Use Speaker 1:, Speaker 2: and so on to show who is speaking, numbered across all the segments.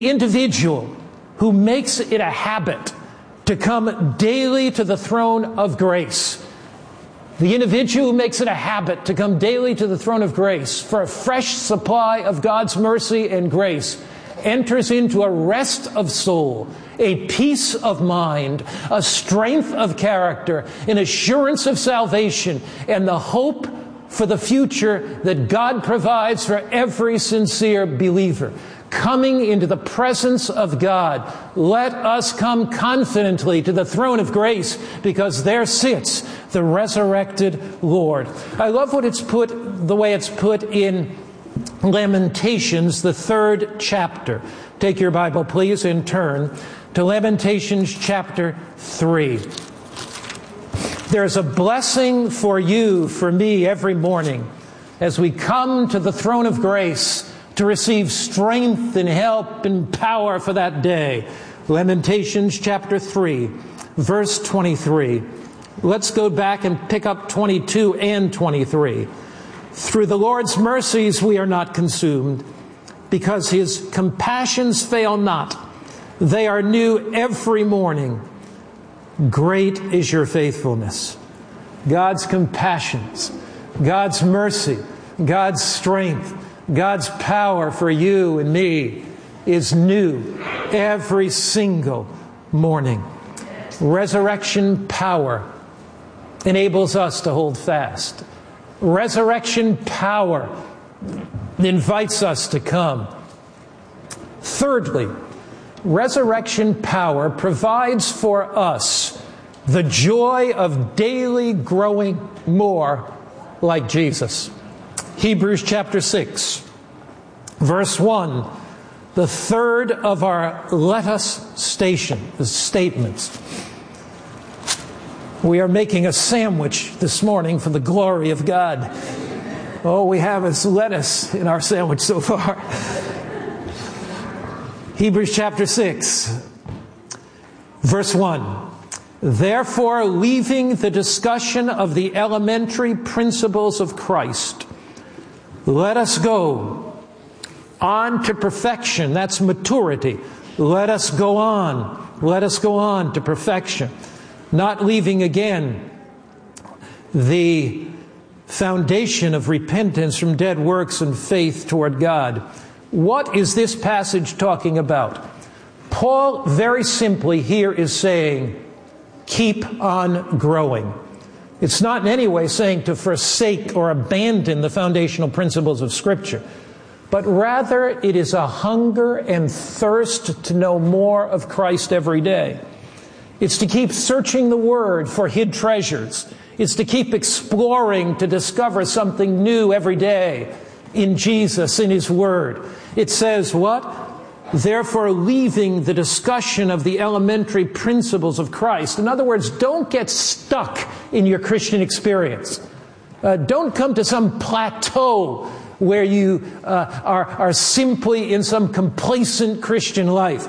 Speaker 1: individual who makes it a habit to come daily to the throne of grace, the individual who makes it a habit to come daily to the throne of grace for a fresh supply of God's mercy and grace, enters into a rest of soul, a peace of mind, a strength of character, an assurance of salvation, and the hope for the future that God provides for every sincere believer. Coming into the presence of God, let us come confidently to the throne of grace, because there sits the resurrected Lord. I love the way it's put in Lamentations, the 3rd chapter. Take your Bible, please, and turn to Lamentations chapter 3. There's a blessing for you, for me, every morning as we come to the throne of grace to receive strength and help and power for that day. Lamentations chapter 3, verse 23. Let's go back and pick up 22 and 23. Through the Lord's mercies we are not consumed, because His compassions fail not. They are new every morning. Great is your faithfulness. God's compassions, God's mercy, God's strength, God's power for you and me is new every single morning. Resurrection power enables us to hold fast. Resurrection power invites us to come. Thirdly, resurrection power provides for us the joy of daily growing more like Jesus. Hebrews chapter 6, verse 1, the third of our let us statements. We are making a sandwich this morning for the glory of God. All we have is lettuce in our sandwich so far. Hebrews chapter 6, verse 1. Therefore, leaving the discussion of the elementary principles of Christ, let us go on to perfection. That's maturity. Let us go on. Let us go on to perfection. Not leaving again the foundation of repentance from dead works and faith toward God. What is this passage talking about? Paul very simply here is saying, keep on growing. It's not in any way saying to forsake or abandon the foundational principles of Scripture, but rather it is a hunger and thirst to know more of Christ every day. It's to keep searching the Word for hid treasures. It's to keep exploring to discover something new every day in Jesus, in His Word. It says what? Therefore, leaving the discussion of the elementary principles of Christ. In other words, don't get stuck in your Christian experience. Don't come to some plateau where you are simply in some complacent Christian life.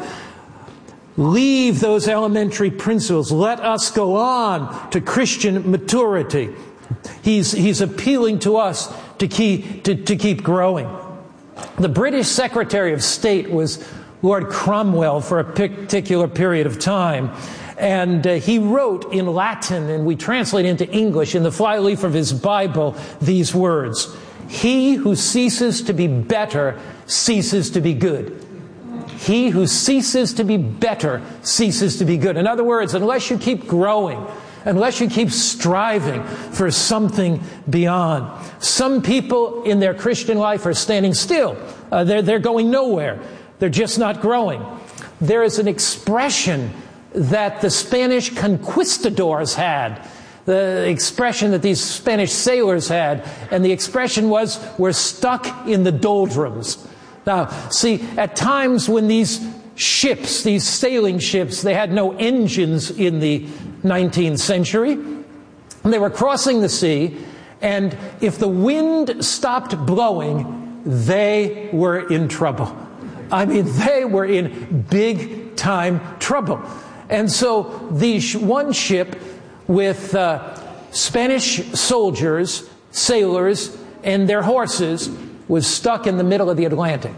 Speaker 1: Leave those elementary principles. Let us go on to Christian maturity. He's appealing to us to keep growing. The British Secretary of State was Lord Cromwell for a particular period of time. And he wrote in Latin, and we translate into English in the flyleaf of his Bible, these words: he who ceases to be better ceases to be good. He who ceases to be better ceases to be good. In other words, unless you keep growing, unless you keep striving for something beyond. Some people in their Christian life are standing still. They're going nowhere. They're just not growing. There is an expression that the Spanish conquistadors had, the expression that these Spanish sailors had, and the expression was, we're stuck in the doldrums. Now, see, at times when these ships, these sailing ships, they had no engines in the 19th century. They were crossing the sea, and if the wind stopped blowing, they were in trouble. I mean, they were in big time trouble. And so the one ship with Spanish soldiers, sailors, and their horses was stuck in the middle of the Atlantic.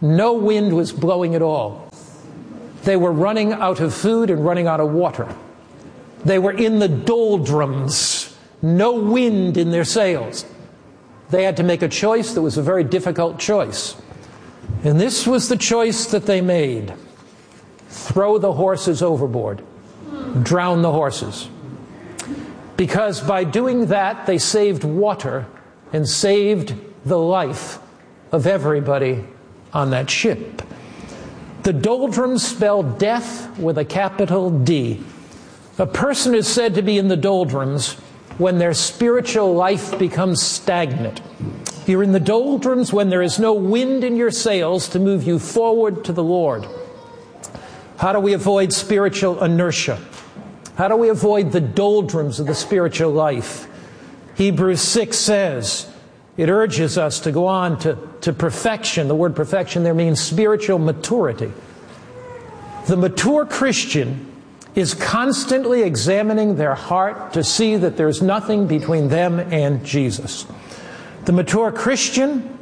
Speaker 1: No wind was blowing at all. They were running out of food and running out of water. They were in the doldrums. No wind in their sails. They had to make a choice that was a very difficult choice. And this was the choice that they made. Throw the horses overboard. Drown the horses. Because by doing that, they saved water and saved the life of everybody on that ship. The doldrums spell death with a capital D. A person is said to be in the doldrums when their spiritual life becomes stagnant. You're in the doldrums when there is no wind in your sails to move you forward to the Lord. How do we avoid spiritual inertia? How do we avoid the doldrums of the spiritual life? Hebrews 6 says, it urges us to go on to perfection. The word perfection there means spiritual maturity. The mature Christian is constantly examining their heart to see that there's nothing between them and Jesus. The mature Christian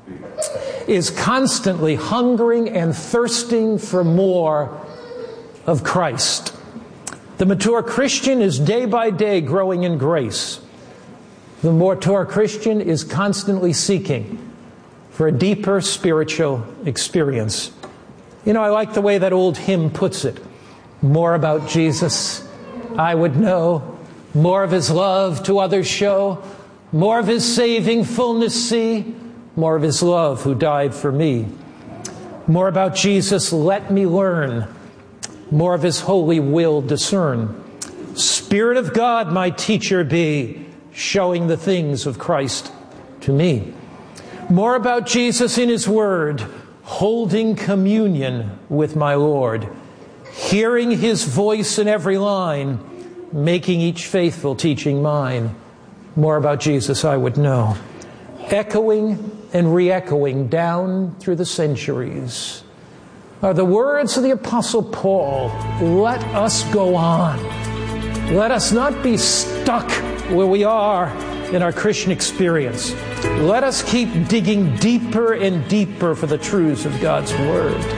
Speaker 1: is constantly hungering and thirsting for more of Christ. The mature Christian is day by day growing in grace. The mature Christian is constantly seeking for a deeper spiritual experience. You know, I like the way that old hymn puts it. More about Jesus I would know, more of His love to others show, more of His saving fullness see, more of His love who died for me. More about Jesus let me learn, more of His holy will discern. Spirit of God my teacher be, showing the things of Christ to me. More about Jesus in His Word, holding communion with my Lord. Hearing His voice in every line, making each faithful teaching mine. More about Jesus I would know. Echoing and re-echoing down through the centuries are the words of the Apostle Paul. Let us go on. Let us not be stuck where we are in our Christian experience. Let us keep digging deeper and deeper for the truths of God's Word.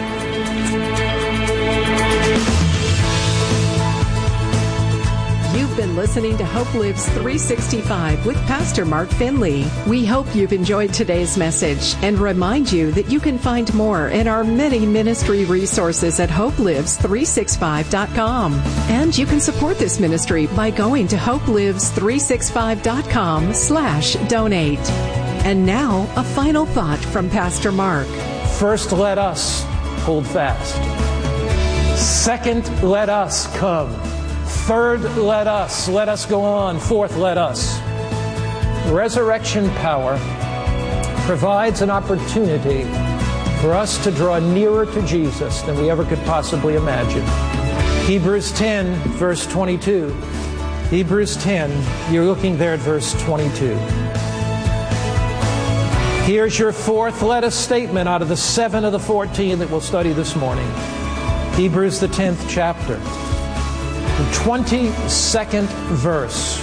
Speaker 2: You've been listening to Hope Lives 365 with Pastor Mark Finley. We hope you've enjoyed today's message and remind you that you can find more in our many ministry resources at hopelives365.com. And you can support this ministry by going to hopelives365.com/donate. And now, a final thought from Pastor Mark.
Speaker 1: First, let us hold fast. Second, let us come. Third, let us go on. Fourth, let us. Resurrection power provides an opportunity for us to draw nearer to Jesus than we ever could possibly imagine. Hebrews 10, verse 22. Hebrews 10, you're looking there at verse 22. Here's your fourth let us statement out of the 7 of the 14 that we'll study this morning. Hebrews, the 10th chapter. The 22nd verse.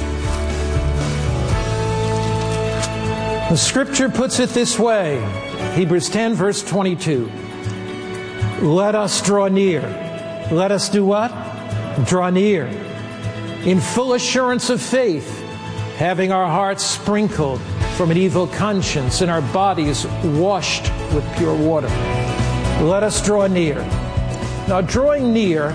Speaker 1: The Scripture puts it this way. Hebrews 10, verse 22. Let us draw near. Let us do what? Draw near. In full assurance of faith, having our hearts sprinkled from an evil conscience and our bodies washed with pure water. Let us draw near. Now, drawing near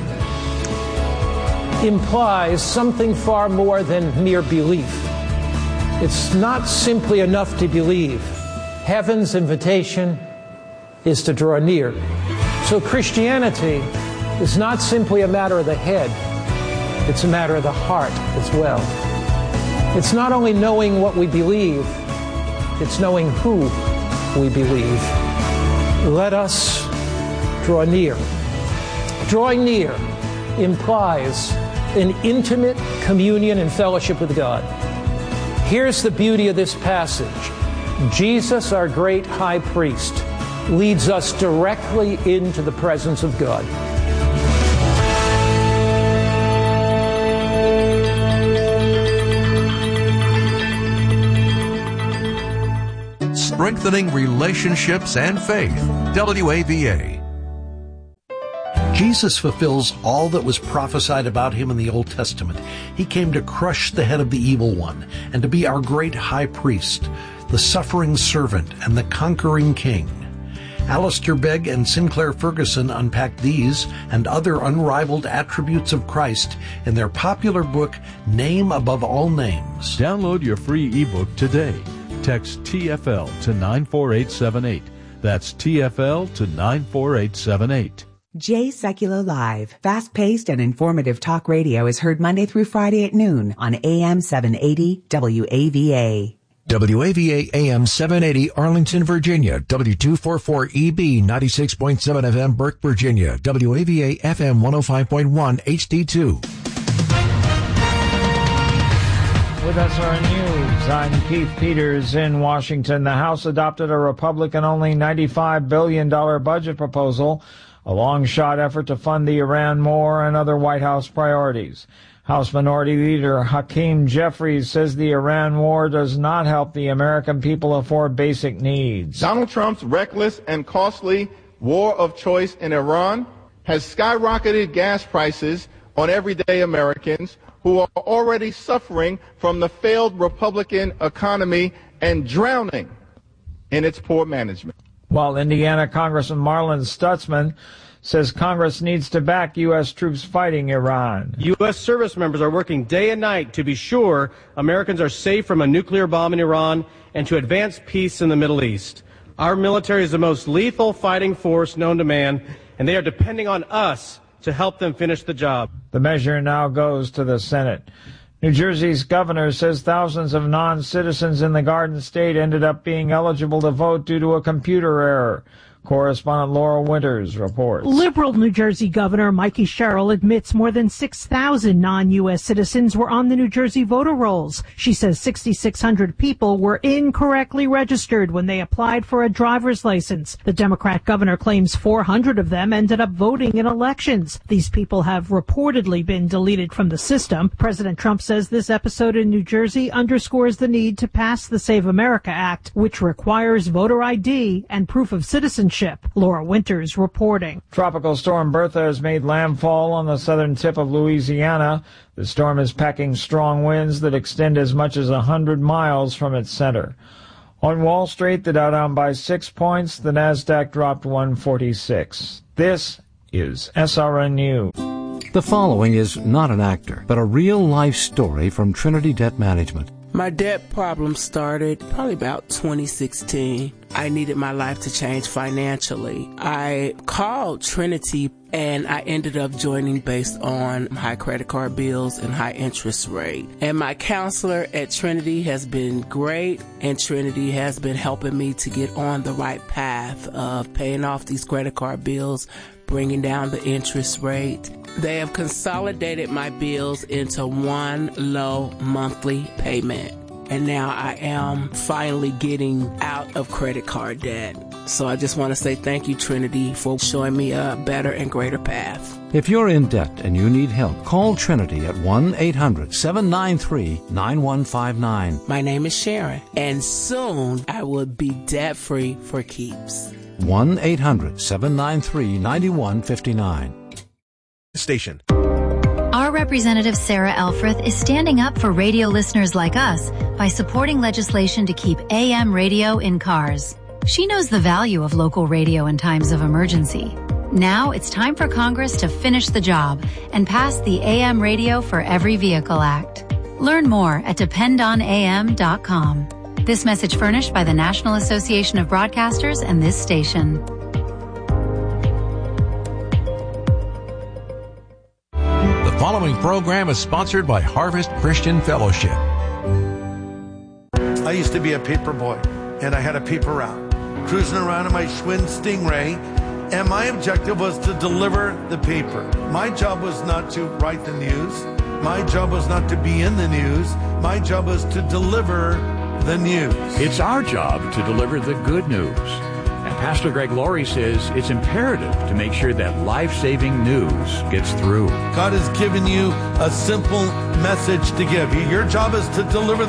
Speaker 1: implies something far more than mere belief. It's not simply enough to believe. Heaven's invitation is to draw near. So Christianity is not simply a matter of the head. It's a matter of the heart as well. It's not only knowing what we believe, it's knowing who we believe. Let us draw near. Drawing near implies an intimate communion and fellowship with God. Here's the beauty of this passage. Jesus, our great high priest, leads us directly into the presence of God.
Speaker 3: strengthening relationships and faith. WAVA.
Speaker 4: Jesus fulfills all that was prophesied about him in the Old Testament. He came to crush the head of the evil one and to be our great high priest, the suffering servant and the conquering king. Alistair Begg and Sinclair Ferguson unpack these and other unrivaled attributes of Christ in their popular book, Name Above All Names.
Speaker 5: Download your free ebook today. Text TFL to 94878. That's TFL to 94878.
Speaker 6: Jay Sekulow Live, fast-paced and informative talk radio is heard Monday through Friday at noon on AM 780 WAVA.
Speaker 7: WAVA AM 780 Arlington, Virginia. W244EB 96.7 FM Burke, Virginia. WAVA FM 105.1 HD2.
Speaker 8: With SRN News, I'm Keith Peters in Washington. The House adopted a Republican-only $95 billion budget proposal, a long-shot effort to fund the Iran war and other White House priorities. House Minority Leader Hakeem Jeffries says the Iran war does not help the American people afford basic needs.
Speaker 9: Donald Trump's reckless and costly war of choice in Iran has skyrocketed gas prices on everyday Americans who are already suffering from the failed Republican economy and drowning in its poor management.
Speaker 8: While Indiana Congressman Marlin Stutzman says Congress needs to back U.S. troops fighting Iran.
Speaker 10: U.S. service members are working day and night to be sure Americans are safe from a nuclear bomb in Iran and to advance peace in the Middle East. Our military is the most lethal fighting force known to man, and they are depending on us to help them finish the job.
Speaker 8: The measure now goes to the Senate. New Jersey's governor says thousands of non-citizens in the Garden State ended up being eligible to vote due to a computer error. Correspondent Laura Winters reports.
Speaker 11: Liberal New Jersey Governor Mikey Sherrill admits more than 6,000 non-U.S. citizens were on the New Jersey voter rolls. She says 6,600 people were incorrectly registered when they applied for a driver's license. The Democrat governor claims 400 of them ended up voting in elections. These people have reportedly been deleted from the system. President Trump says this episode in New Jersey underscores the need to pass the Save America Act, which requires voter ID and proof of citizenship. Laura Winters reporting.
Speaker 8: Tropical storm Bertha has made landfall on the southern tip of Louisiana. The storm is packing strong winds that extend as much as 100 miles from its center. On Wall Street, the Dow down by 6 points. The Nasdaq dropped 146. This is SRN News.
Speaker 12: The following is not an actor, but a real-life story from Trinity Debt Management.
Speaker 13: My debt problem started probably about 2016. I needed my life to change financially. I called Trinity and I ended up joining based on high credit card bills and high interest rate. And my counselor at Trinity has been great, and Trinity has been helping me to get on the right path of paying off these credit card bills, bringing down the interest rate. They have consolidated my bills into one low monthly payment. And now I am finally getting out of credit card debt. So I just want to say thank you, Trinity, for showing me a better and greater path.
Speaker 12: If you're in debt and you need help, call Trinity at 1-800-793-9159.
Speaker 13: My name is Sharon, and soon I will be debt-free for keeps.
Speaker 12: 1-800-793-9159.
Speaker 3: Station.
Speaker 14: Our representative Sarah Elfreth is standing up for radio listeners like us by supporting legislation to keep AM radio in cars. She knows the value of local radio in times of emergency. Now it's time for Congress to finish the job and pass the AM Radio for Every Vehicle Act. Learn more at dependonam.com. This message furnished by the National Association of Broadcasters and this station.
Speaker 3: The following program is sponsored by Harvest Christian Fellowship.
Speaker 15: I used to be a paper boy, and I had a paper route, cruising around in my Schwinn Stingray, and my objective was to deliver the paper. My job was not to write the news. My job was not to be in the news. My job was to deliver the news.
Speaker 16: It's our job to deliver the good news. And Pastor Greg Laurie says it's imperative to make sure that life-saving news gets through.
Speaker 15: God has given you a simple message to give. Your job is to deliver